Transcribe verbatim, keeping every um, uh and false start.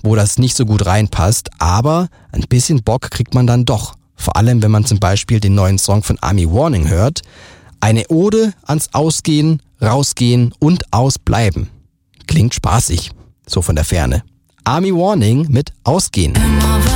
wo das nicht so gut reinpasst, aber ein bisschen Bock kriegt man dann doch. Vor allem, wenn man zum Beispiel den neuen Song von Army Warning hört. Eine Ode ans Ausgehen, Rausgehen und Ausbleiben. Klingt spaßig, so von der Ferne. Army Warning mit Ausgehen.